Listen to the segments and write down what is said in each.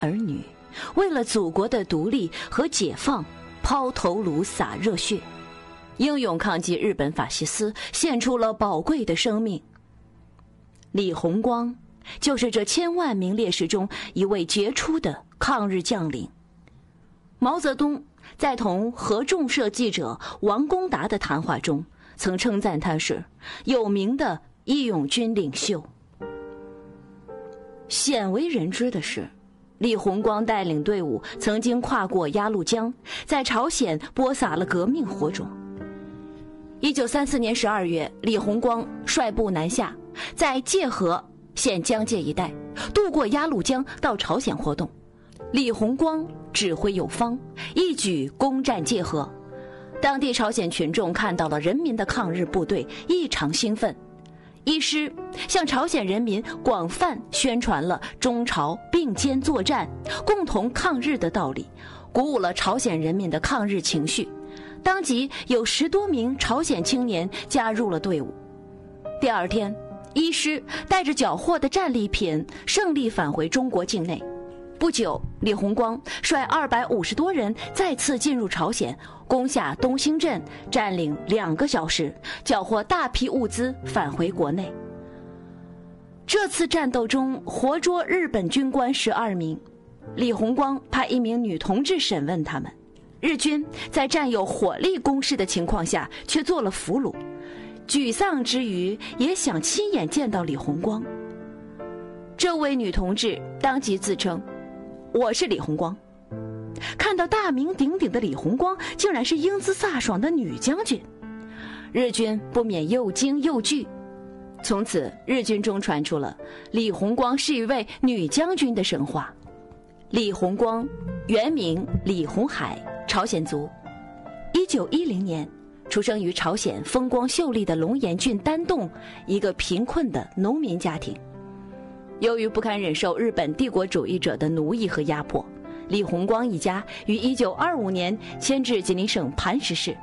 儿女，为了祖国的独立和解放，抛头颅洒热血，英勇抗击日本法西斯，献出了宝贵的生命。李鸿光就是这千万名烈士中一位杰出的抗日将领。毛泽东在同合众社记者王公达的谈话中，曾称赞他是有名的义勇军领袖。鲜为人知的是，李鸿光带领队伍曾经跨过鸭绿江，在朝鲜播撒了革命火种。1934年12月，李鸿光率部南下，在界河现江界一带渡过鸭绿江到朝鲜活动。李鸿光指挥有方，一举攻占界河。当地朝鲜群众看到了人民的抗日部队，异常兴奋。一师向朝鲜人民广泛宣传了中朝并肩作战、共同抗日的道理，鼓舞了朝鲜人民的抗日情绪。当即有10多名朝鲜青年加入了队伍。第二天，一师带着缴获的战利品胜利返回中国境内。不久，李鸿光率250多人再次进入朝鲜，攻下东兴镇，占领2个小时，缴获大批物资返回国内。这次战斗中活捉日本军官12名，李鸿光派一名女同志审问他们。日军在占有火力攻势的情况下却做了俘虏，沮丧之余也想亲眼见到李鸿光。这位女同志当即自称，我是李鸿光。看到大名鼎鼎的李鸿光竟然是英姿飒爽的女将军，日军不免又惊又惧。从此日军中传出了李鸿光是一位女将军的神话。李鸿光原名李鸿海，朝鲜族。1910年出生于朝鲜风光秀丽的龙岩郡丹洞一个贫困的农民家庭。由于不堪忍受日本帝国主义者的奴役和压迫，李鸿光一家于1925年迁至吉林省磐石市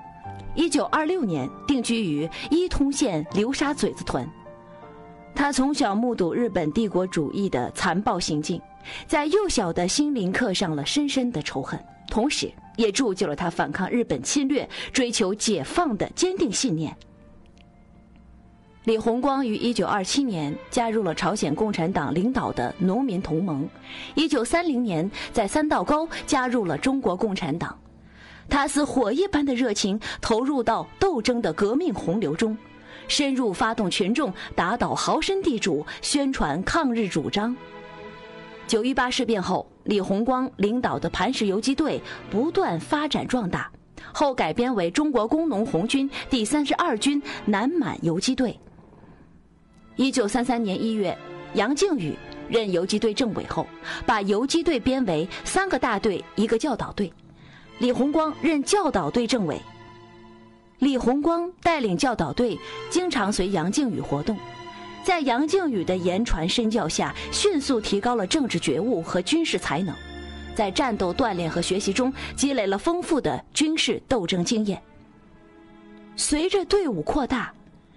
，1926年定居于伊通县流沙嘴子屯。他从小目睹日本帝国主义的残暴行径，在幼小的心灵刻上了深深的仇恨，同时也铸就了他反抗日本侵略、追求解放的坚定信念。李鸿光于1927年加入了朝鲜共产党领导的农民同盟，1930年在三道沟加入了中国共产党。他似火一般的热情投入到斗争的革命洪流中，深入发动群众打倒豪绅地主，宣传抗日主张。9·18事变后，李鸿光领导的磐石游击队不断发展壮大，后改编为中国工农红军第32军南满游击队。1933年1月，杨靖宇任游击队政委后，把游击队编为3个大队1个教导队，李鸿光任教导队政委。李鸿光带领教导队经常随杨靖宇活动，在杨靖宇的言传身教下，迅速提高了政治觉悟和军事才能，在战斗锻炼和学习中积累了丰富的军事斗争经验。随着队伍扩大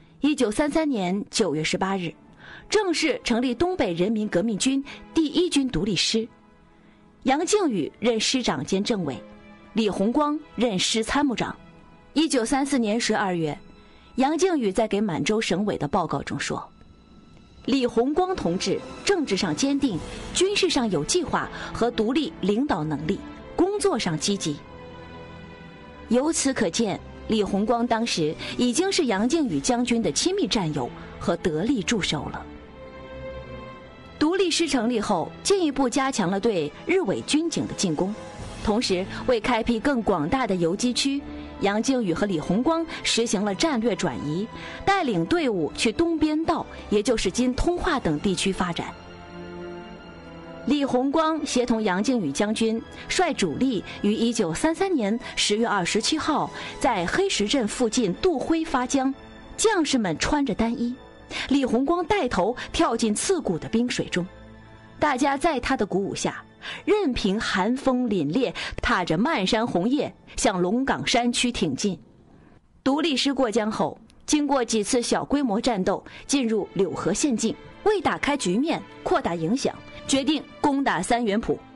，1933年9月18日，正式成立东北人民革命军第1军独立师，杨靖宇任师长兼政委，李鸿光任师参谋长。1934年12月，杨靖宇在给满洲省委的报告中说，李鸿光同志政治上坚定，军事上有计划和独立领导能力，工作上积极。由此可见，李鸿光当时已经是杨靖宇将军的亲密战友和得力助手了。独立师成立后，进一步加强了对日伪军警的进攻，同时为开辟更广大的游击区，杨靖宇和李鸿光实行了战略转移，带领队伍去东边道，也就是今通化等地区发展。李鸿光协同杨靖宇将军率主力于1933年10月27号在黑石镇附近渡辉发江，将士们穿着单衣，李鸿光带头跳进刺骨的冰水中，大家在他的鼓舞下，任凭寒风凛冽，踏着漫山红叶向龙岗山区挺进。独立师过江后，经过几次小规模战斗，进入柳河县境，为打开局面、扩大影响，决定攻打三元浦。